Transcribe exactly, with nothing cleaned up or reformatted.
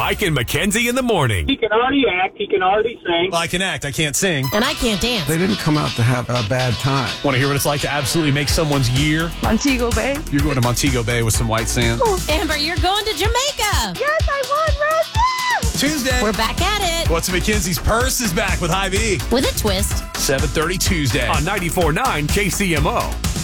Mike and Mackenzie in the morning. He can already act. He can already sing. Well, I can act. I can't sing. And I can't dance. They didn't come out to have a bad time. Want to hear what it's like to absolutely make someone's year? Montego Bay. You're going to Montego Bay with some white sand. Amber, you're going to Jamaica. Yes, I won, Rosa. Tuesday. We're back at it. What's Mackenzie's Purse is back with Hy-Vee. With a twist. seven thirty Tuesday. On ninety-four point nine K C M O.